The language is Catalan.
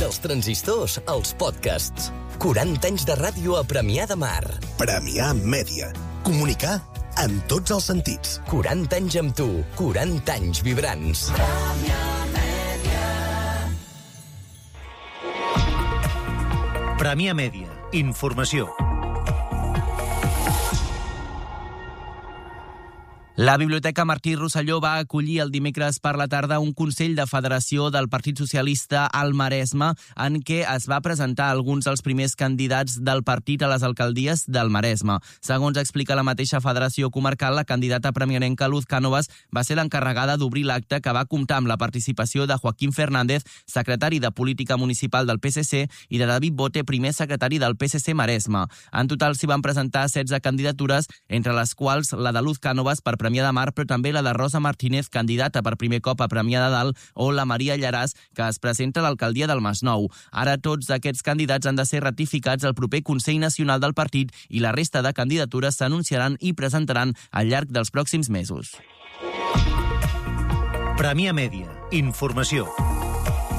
dels transistors als podcasts. 40 anys de ràdio a Premià de Mar. Premià Mèdia. Comunicar en tots els sentits. 40 anys amb tu. 40 anys vibrants. Premià Mèdia. Informació. La Biblioteca Martí Rosselló va acollir el dimecres per la tarda un Consell de Federació del Partit Socialista al Maresme en què es va presentar alguns dels primers candidats del partit a les alcaldies del Maresme. Segons explica la mateixa Federació Comarcal, la candidata premianenca Luz Cánovas va ser l'encarregada d'obrir l'acte que va comptar amb la participació de Joaquín Fernández, secretari de Política Municipal del PSC, i de David Bote, primer secretari del PSC Maresme. En total s'hi van presentar 16 candidatures, entre les quals la de Luz Cánovas per Premià de Mar, però també la de Rosa Martínez, candidata per primer cop a Premià de Dalt, o la Maria Llaràs, que es presenta a l'alcaldia del Masnou. Ara tots aquests candidats han de ser ratificats al proper Consell Nacional del partit i la resta de candidatures s'anunciaran i presentaran al llarg dels pròxims mesos. Premià Mèdia. Informació.